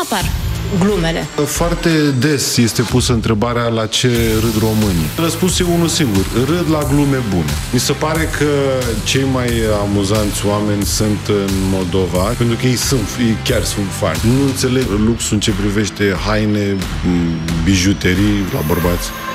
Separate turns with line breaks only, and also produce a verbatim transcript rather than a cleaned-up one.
apar glumele.
Foarte des este pusă întrebarea la ce râd românii. Răspunsul e unul singur. Râd la glume bune. Mi se pare că cei mai amuzanți oameni sunt în Moldova, pentru că ei sunt, ei chiar sunt fani. Nu înțeleg luxul în ce privește haine, bijuterii la bărbați.